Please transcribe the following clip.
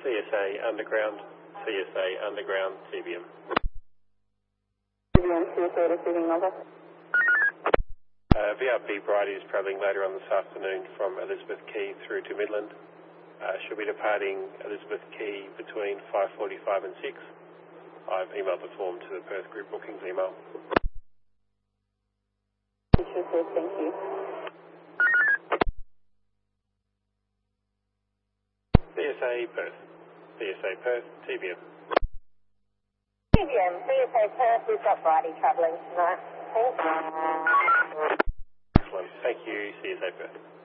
CSA Underground, TBM. TBM, CSA receiving over. VRP Bright is travelling later on this afternoon from Elizabeth Quay through to Midland. She'll be departing Elizabeth Quay between 5:45 and 6. I've emailed the form to the Perth Group Bookings email. Thank you. CSA Perth, TBM. TBM, CSA Perth, we've got Brighty travelling tonight. Thanks. Excellent. Thank you, CSA Perth.